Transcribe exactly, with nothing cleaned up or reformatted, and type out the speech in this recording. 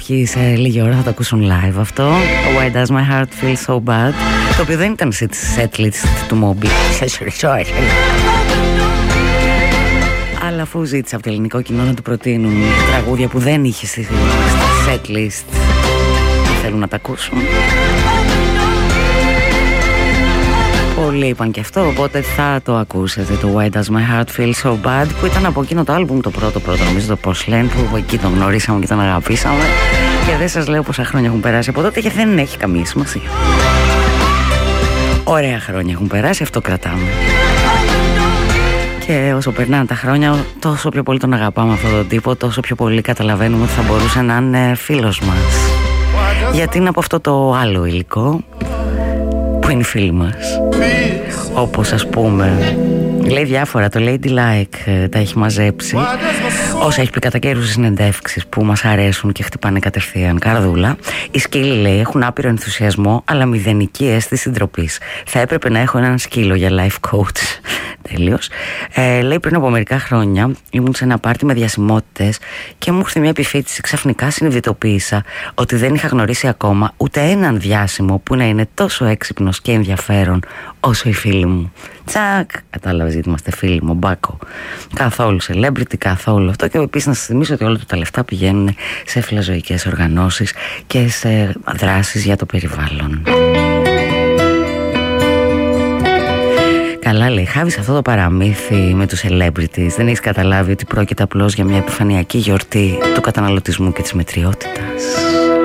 Κάποιοι σε λίγη ώρα θα το ακούσουν live αυτό. Why does my heart feel so bad? Το οποίο δεν ήταν σε setlist του Moby. Αλλά αφού ζήτησε από το ελληνικό κοινό να του προτείνουν τραγούδια που δεν είχε στη setlist, θέλουν να τα ακούσουν. Πολλοί είπαν και αυτό, οπότε θα το ακούσετε, το Why Does My Heart Feel So Bad, που ήταν από εκείνο το άλμπουμ το πρώτο πρώτο, νομίζω το Porcelain, που εκεί τον γνωρίσαμε και τον αγαπήσαμε. Και δεν σας λέω πόσα χρόνια έχουν περάσει από τότε και δεν έχει καμία σημασία. Ωραία χρόνια έχουν περάσει, αυτό κρατάμε. Και όσο περνάνε τα χρόνια, τόσο πιο πολύ τον αγαπάμε αυτόν τον τύπο, τόσο πιο πολύ καταλαβαίνουμε ότι θα μπορούσε να είναι φίλος μας. Γιατί είναι από αυτό το άλλο υλικό που είναι οι φίλοι μας. Όπως ας πούμε, λέει διάφορα, το Ladylike τα έχει μαζέψει. Όσα έχει πει κατά καιρούς συνεντεύξεις που μας αρέσουν και χτυπάνε κατευθείαν καρδούλα. Οι σκύλοι, λέει, έχουν άπειρο ενθουσιασμό αλλά μηδενική αίσθηση ντροπής. Θα έπρεπε να έχω έναν σκύλο για life coach. Τέλειος. Ε, λέει, πριν από μερικά χρόνια ήμουν σε ένα πάρτι με διασημότητες και μου ήρθε μια επιφύτηση. Ξαφνικά συνειδητοποίησα ότι δεν είχα γνωρίσει ακόμα ούτε έναν διάσημο που να είναι τόσο έξυπνος και ενδιαφέρον όσο οι φίλοι μου. Τσακ, κατάλαβες γιατί είμαστε φίλοι μου, Μπάκο. Καθόλου celebrity, καθόλου αυτό. Και επίσης να σας θυμίσω ότι όλα τα λεφτά πηγαίνουν σε φιλοζωικές οργανώσεις και σε δράσεις για το περιβάλλον. Καλά, λέει, χάβεις αυτό το παραμύθι με τους celebrities. Δεν έχεις καταλάβει ότι πρόκειται απλώς για μια επιφανειακή γιορτή του καταναλωτισμού και της μετριότητας.